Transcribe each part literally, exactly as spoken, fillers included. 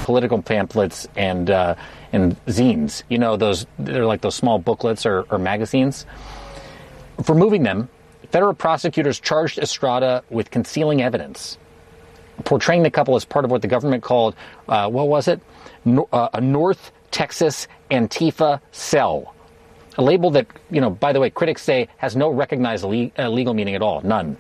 political pamphlets and uh, and zines. You know, those they're like those small booklets or, or magazines. For moving them, federal prosecutors charged Estrada with concealing evidence, portraying the couple as part of what the government called, uh, what was it? No, uh, a North Texas Antifa cell. A label that, you know, by the way, critics say has no recognized le- uh, legal meaning at all. None.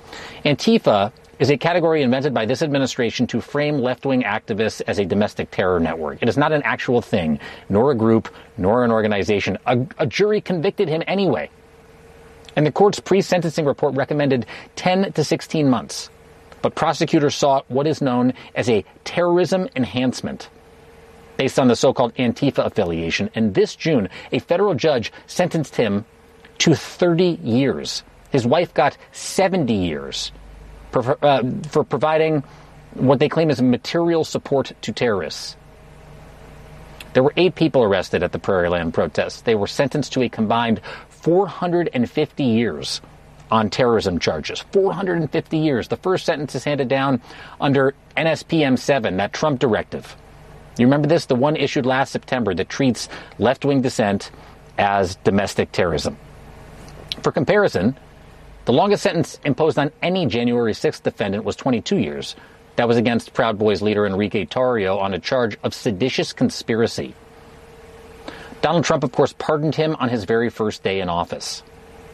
Antifa is a category invented by this administration to frame left-wing activists as a domestic terror network. It is not an actual thing, nor a group, nor an organization. A, a jury convicted him anyway. And the court's pre-sentencing report recommended ten to sixteen months. But prosecutors sought what is known as a terrorism enhancement based on the so-called Antifa affiliation. And this June, a federal judge sentenced him to thirty years. His wife got seventy years for, uh, for providing what they claim is material support to terrorists. There were eight people arrested at the Prairie Land protests. They were sentenced to a combined four hundred fifty years on terrorism charges. four hundred fifty years. The first sentence is handed down under N S P M seven, that Trump directive. You remember this? The one issued last September that treats left-wing dissent as domestic terrorism. For comparison, the longest sentence imposed on any January sixth defendant was twenty-two years. That was against Proud Boys leader Enrique Tarrio on a charge of seditious conspiracy. Donald Trump, of course, pardoned him on his very first day in office.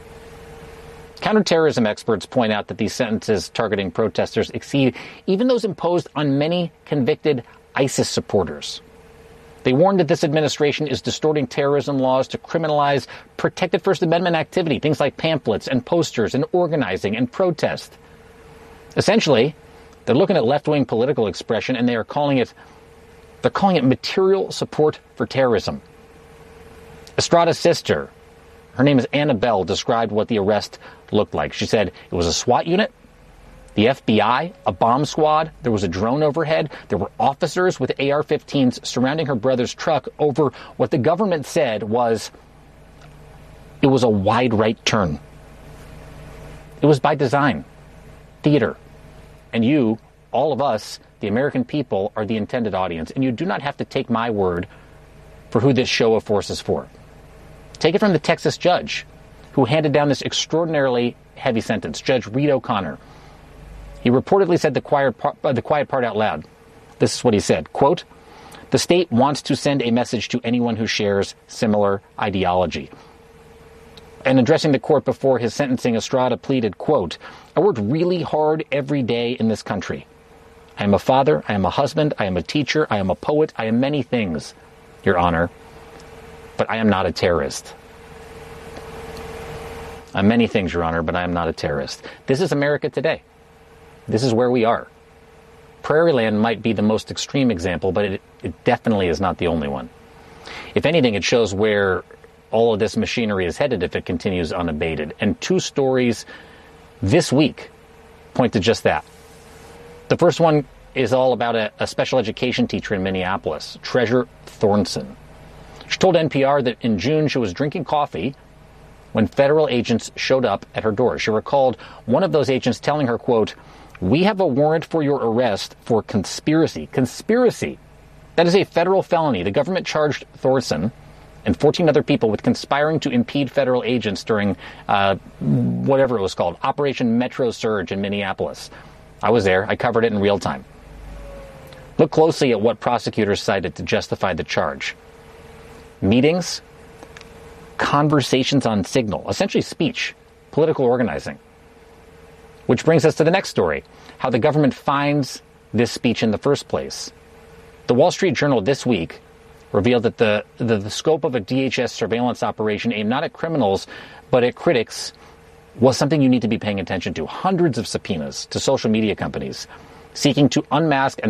Counterterrorism experts point out that these sentences targeting protesters exceed even those imposed on many convicted ISIS supporters. They warn that this administration is distorting terrorism laws to criminalize protected First Amendment activity, things like pamphlets and posters and organizing and protest. Essentially, they're looking at left-wing political expression and they are calling it, they're calling it material support for terrorism. Estrada's sister, her name is Annabelle, described what the arrest looked like. She said it was a SWAT unit, the F B I, a bomb squad, there was a drone overhead, there were officers with A R fifteens surrounding her brother's truck over what the government said was, it was a wide right turn. It was by design. Theater. And you, all of us, the American people, are the intended audience. And you do not have to take my word for who this show of force is for. Take it from the Texas judge who handed down this extraordinarily heavy sentence, Judge Reed O'Connor. He reportedly said the quiet, part, uh, the quiet part out loud. This is what he said, quote, "The state wants to send a message to anyone who shares similar ideology." And addressing the court before his sentencing, Estrada pleaded, quote, "I worked really hard every day in this country. I am a father, I am a husband, I am a teacher, I am a poet, I am many things, Your Honor, but I am not a terrorist. I'm many things, Your Honor, but I am not a terrorist." This is America today. This is where we are. Prairie Land might be the most extreme example, but it, it definitely is not the only one. If anything, it shows where all of this machinery is headed if it continues unabated. And two stories this week point to just that. The first one is all about a, a special education teacher in Minneapolis, Treasure Thornson. She told N P R that in June she was drinking coffee when federal agents showed up at her door. She recalled one of those agents telling her, quote, "We have a warrant for your arrest for conspiracy." Conspiracy. That is a federal felony. The government charged Thorson and fourteen other people with conspiring to impede federal agents during uh, whatever it was called, Operation Metro Surge in Minneapolis. I was there. I covered it in real time. Look closely at what prosecutors cited to justify the charge. Meetings, conversations on Signal, essentially speech, political organizing. Which brings us to the next story, how the government finds this speech in the first place. The Wall Street Journal this week revealed that the, the, the scope of a D H S surveillance operation aimed not at criminals, but at critics was something you need to be paying attention to. Hundreds of subpoenas to social media companies seeking to unmask and